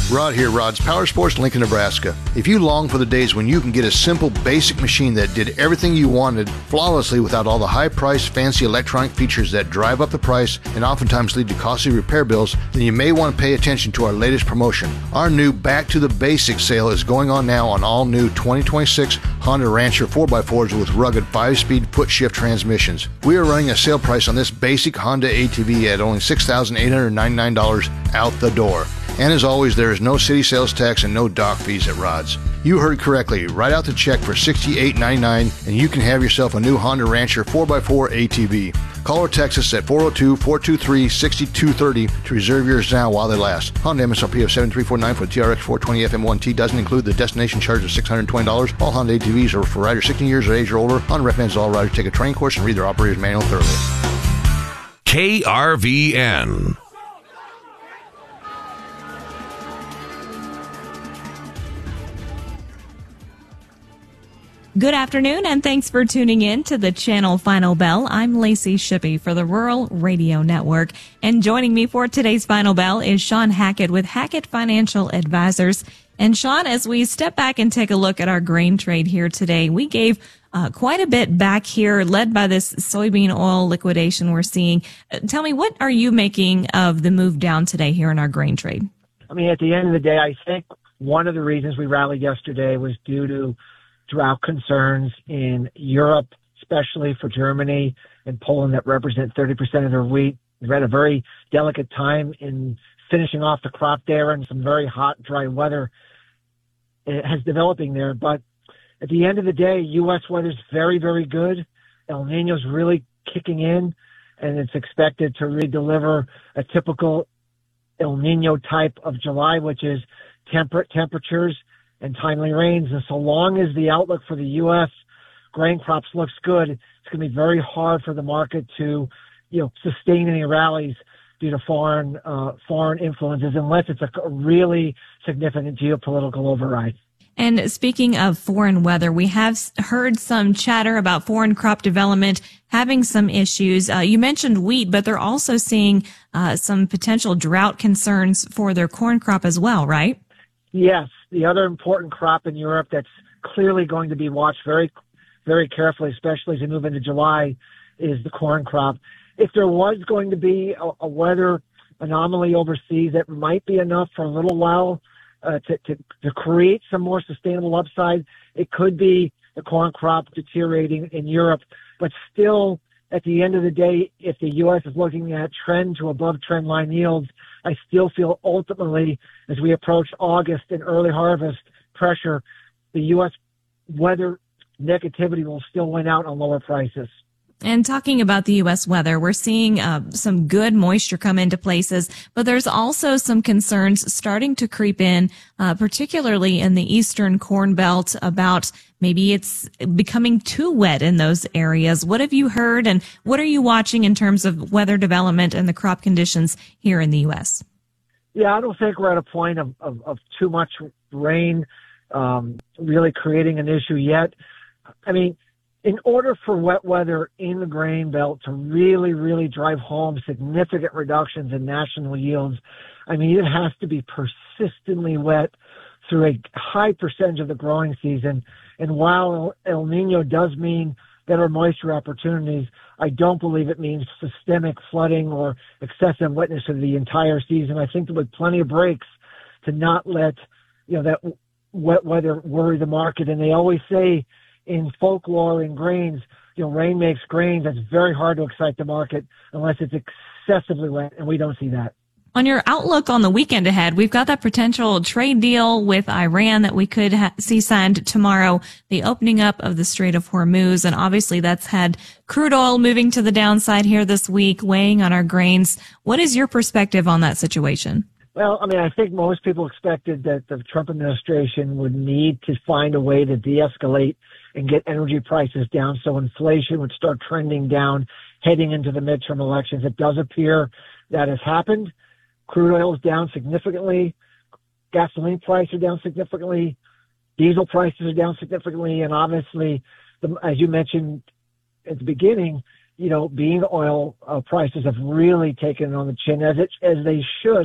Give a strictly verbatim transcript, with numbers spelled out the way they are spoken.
Rod here, Rod's Power Sports, Lincoln, Nebraska. If you long for the days when you can get a simple, basic machine that did everything you wanted flawlessly without all the high-priced, fancy electronic features that drive up the price and oftentimes lead to costly repair bills, then you may want to pay attention to our latest promotion. Our new Back to the Basics sale is going on now on all new twenty twenty-six Honda Rancher four by fours with rugged five-speed foot-shift transmissions. We are running a sale price on this basic Honda A T V at only six thousand eight hundred ninety-nine dollars out the door. And as always, there is no city sales tax and no dock fees at Rod's. You heard correctly. Write out the check for sixty-eight ninety-nine and you can have yourself a new Honda Rancher four by four A T V. Call or text us at four oh two, four two three, six two three oh to reserve yours now while they last. Honda M S R P of seven three four nine for the T R X four twenty F M one T doesn't include the destination charge of six hundred twenty dollars. All Honda A T Vs are for riders sixteen years of age or older. Honda recommends all riders take a training course and read their operator's manual thoroughly. K R V N. Good afternoon, and thanks for tuning in to the Channel Final Bell. I'm Lacey Shippey for the Rural Radio Network, and joining me for today's Final Bell is Sean Hackett with Hackett Financial Advisors. And Sean, as we step back and take a look at our grain trade here today, we gave uh, quite a bit back here, led by this soybean oil liquidation we're seeing. Uh, tell me, what are you making of the move down today here in our grain trade? I mean, at the end of the day, I think one of the reasons we rallied yesterday was due to drought concerns in Europe, especially for Germany and Poland that represent thirty percent of their wheat. We've had a very delicate time in finishing off the crop there, and some very hot, dry weather has developing there. But at the end of the day, U S weather's very, very good. El Nino's really kicking in, and it's expected to re-deliver a typical El Nino type of July, which is temperate temperatures and timely rains. And so long as the outlook for the U S grain crops looks good, it's going to be very hard for the market to, you know, sustain any rallies due to foreign, uh, foreign influences, unless it's a really significant geopolitical override. And speaking of foreign weather, we have heard some chatter about foreign crop development having some issues. Uh, you mentioned wheat, but they're also seeing uh, some potential drought concerns for their corn crop as well, right? Yes. The other important crop in Europe that's clearly going to be watched very, very carefully, especially as we move into July, is the corn crop. If there was going to be a, a weather anomaly overseas, that might be enough for a little while uh, to, to, to create some more sustainable upside. It could be the corn crop deteriorating in Europe, but still, at the end of the day, if the U S is looking at trend to above trend line yields, I still feel ultimately, as we approach August and early harvest pressure, the U S weather negativity will still win out on lower prices. And talking about the U S weather, we're seeing uh, some good moisture come into places, but there's also some concerns starting to creep in, uh, particularly in the eastern corn belt, about maybe it's becoming too wet in those areas. What have you heard, and what are you watching in terms of weather development and the crop conditions here in the U S? Yeah, I don't think we're at a point of, of, of too much rain um, really creating an issue yet. I mean, in order for wet weather in the grain belt to really, really drive home significant reductions in national yields, I mean, it has to be persistently wet through a high percentage of the growing season. And while El Nino does mean better moisture opportunities, I don't believe it means systemic flooding or excessive wetness of the entire season. I think there was plenty of breaks to not let, you know, that wet weather worry the market. And they always say, in folklore in grains, you know, rain makes grains. That's very hard to excite the market unless it's excessively wet, and we don't see that. On your outlook on the weekend ahead, we've got that potential trade deal with Iran that we could ha- see signed tomorrow, the opening up of the Strait of Hormuz, and obviously that's had crude oil moving to the downside here this week, weighing on our grains. What is your perspective on that situation? Well, I mean, I think most people expected that the Trump administration would need to find a way to de-escalate and get energy prices down so inflation would start trending down heading into the midterm elections. It does appear that has happened. Crude oil is down significantly. Gasoline prices are down significantly. Diesel prices are down significantly. And obviously, the, as you mentioned at the beginning, you know, bean oil uh, prices have really taken on the chin, as it, as they should.